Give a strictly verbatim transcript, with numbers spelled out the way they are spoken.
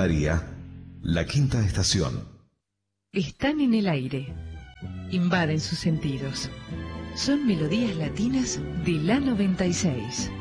presentaría La Quinta Estación. Están en el aire, invaden sus sentidos. Son melodías latinas de la noventa y seis.